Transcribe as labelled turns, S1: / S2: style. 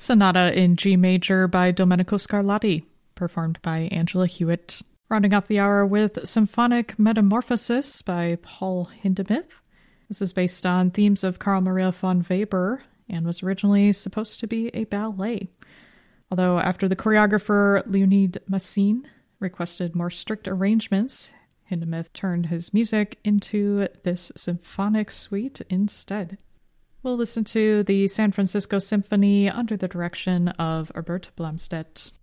S1: Sonata in G major by Domenico Scarlatti, performed by Angela Hewitt. Rounding off the hour with Symphonic Metamorphosis by Paul Hindemith. This is based on themes of Carl Maria von Weber and was originally supposed to be a ballet. Although after the choreographer Leonid Massine requested more strict arrangements, Hindemith turned his music into this symphonic suite instead. We'll listen to the San Francisco Symphony under the direction of Herbert Blomstedt.